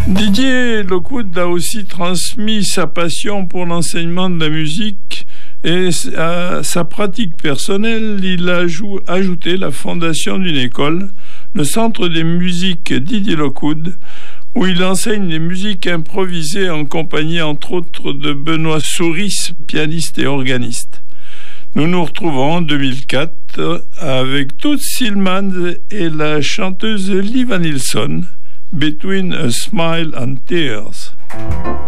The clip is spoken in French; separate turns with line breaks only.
Didier Lockwood a aussi transmis sa passion pour l'enseignement de la musique et à sa pratique personnelle, il a ajouté la fondation d'une école, le Centre des musiques Didier Lockwood, où il enseigne les musiques improvisées en compagnie entre autres de Benoît Souris, pianiste et organiste. Nous nous retrouvons en 2004 avec Toots Thielemans et la chanteuse Liva Nilsson, Between a Smile and Tears.